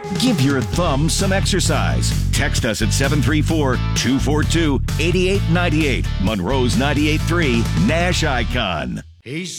Give your thumb some exercise. Text us at 734-242-8898. Monroe's 98.3 Nash Icon. He's